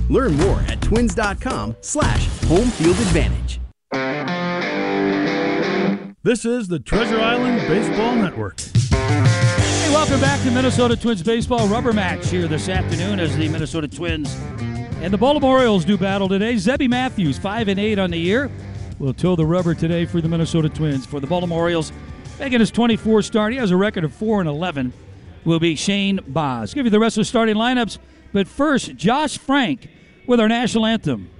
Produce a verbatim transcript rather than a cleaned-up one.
Learn more at twins.com slash home field advantage. This is the Treasure Island Baseball Network. Hey, welcome back to Minnesota Twins baseball rubber match here this afternoon as the Minnesota Twins and the Baltimore Orioles do battle today. Zebby Matthews, five and eight on the year, will toe the rubber today for the Minnesota Twins. For the Baltimore Orioles, making his twenty-fourth start, he has a record of four and eleven. Will be Shane Baz. Give you the rest of the starting lineups, but first, Josh Frank with our national anthem.